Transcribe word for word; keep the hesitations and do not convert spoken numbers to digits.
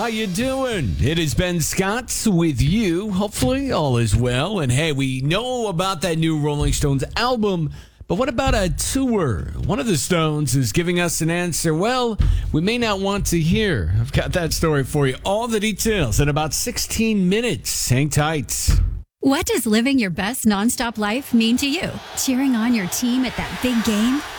How you doing? It is Ben Scott with you. Hopefully all is well. And hey, we know about that new Rolling Stones album, but what about a tour? One of the Stones is giving us an answer, well, we may not want to hear. I've got that story for you. All the details in about sixteen minutes. Hang tight. What does living your best nonstop life mean to you? Cheering on your team at that big game?